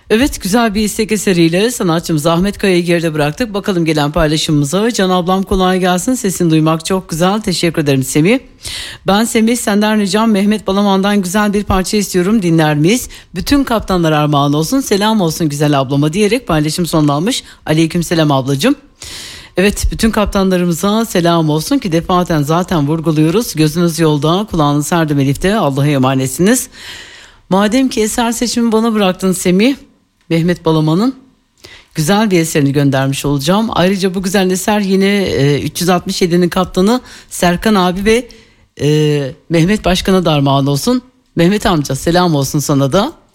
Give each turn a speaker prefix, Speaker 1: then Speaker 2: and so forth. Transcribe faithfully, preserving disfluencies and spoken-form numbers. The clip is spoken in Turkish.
Speaker 1: Evet, güzel bir istek eseriyle sanatçımız Ahmet Kaya'yı geride bıraktık. Bakalım gelen paylaşımımıza. Can ablam kolay gelsin. Sesini duymak çok güzel. Teşekkür ederim Semih. Ben Semih, senden ricam Mehmet Balaman'dan güzel bir parça istiyorum. Dinler miyiz? Bütün kaptanlar armağan olsun. Selam olsun güzel ablama diyerek paylaşım sonlanmış. Aleykümselam ablacığım. Evet, bütün kaptanlarımıza selam olsun ki defaten zaten vurguluyoruz. Gözünüz yolda, kulağınız her demelikte. Allah'a emanetsiniz. Madem ki eser seçimi bana bıraktın Semih, Mehmet Balaman'ın güzel bir eserini göndermiş olacağım. Ayrıca bu güzel eser yine e, üç yüz altmış yedinin kaptanı Serkan abi ve e, Mehmet Başkan'a da armağan olsun. Mehmet amca selam olsun sana da.